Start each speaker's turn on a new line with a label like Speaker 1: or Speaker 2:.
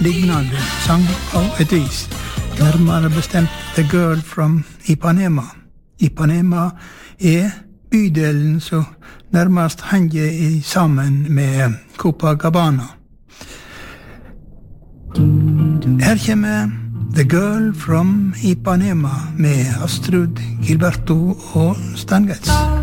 Speaker 1: lignende sang på et vis. Nærmere bestemt The Girl from Ipanema. Ipanema bydelen som nærmest henger sammen med Copacabana. Her kommer The Girl from Ipanema med Astrud Gilberto og Stan Getz.